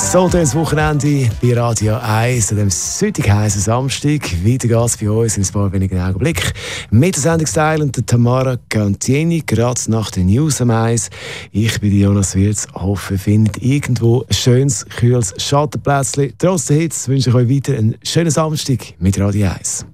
So, das Wochenende bei Radio 1 an dem sonnigen heißen Samstag. Weiter geht's bei uns in ein paar wenigen Augenblicken mit der Sendungsteil und der Tamara Cantieni, gerade nach den News am 1. Ich bin Jonas Wirz, hoffe, ihr findet irgendwo ein schönes, kühles Schattenplätzchen. Trotz der Hitze wünsche ich euch weiter einen schönen Samstag mit Radio 1.